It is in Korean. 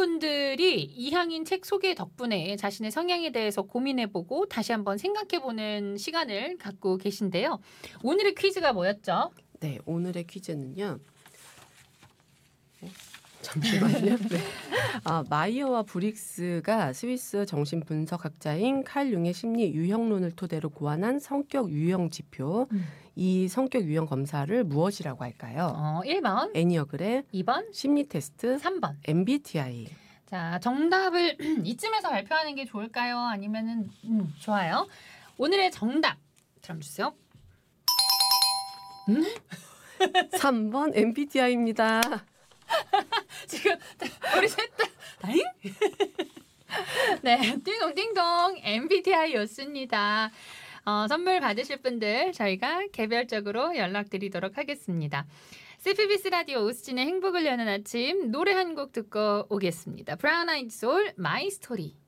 분들이 이향인 책 소개 덕분에 자신의 성향에 대해서 고민해보고 다시 한번 생각해보는 시간을 갖고 계신데요. 오늘의 퀴즈가 뭐였죠? 네, 오늘의 퀴즈는요. 잠시만요. 네. 마이어와 브릭스가 스위스 정신분석학자인 칼 융의 심리 유형론을 토대로 고안한 성격 유형 지표. 이 성격 유형 검사를 무엇이라고 할까요? 1번, 애니어그램, 2번, 심리 테스트, 3번. MBTI. 자, 정답을 이쯤에서 발표하는 게 좋을까요? 아니면은 좋아요. 오늘의 정답 들어주세요. 3번 MBTI입니다. 지금 우리 셋 다 다잉? 네, 띵동띵동 MBTI였습니다. 선물 받으실 분들 저희가 개별적으로 연락드리도록 하겠습니다. CPBS 라디오 오수진의 행복을 여는 아침 노래 한 곡 듣고 오겠습니다. 브라운 아이드 소울 마이 스토리.